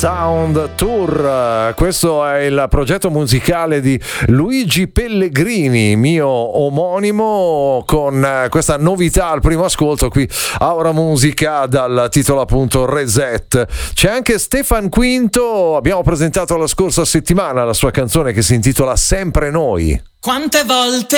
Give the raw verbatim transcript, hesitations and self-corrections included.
Sound Tour. Questo è il progetto musicale di Luigi Pellegrini, mio omonimo, con questa novità al primo ascolto qui a Ora Musica dal titolo appunto Reset. C'è anche Stefan Quinto, abbiamo presentato la scorsa settimana la sua canzone che si intitola Sempre Noi. Quante volte